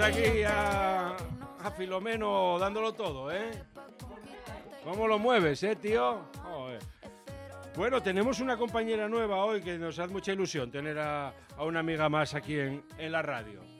aquí a Filomeno dándolo todo, ¿eh? ¿Cómo lo mueves, tío? Joder. Bueno, tenemos una compañera nueva hoy que nos hace mucha ilusión tener a una amiga más aquí en la radio.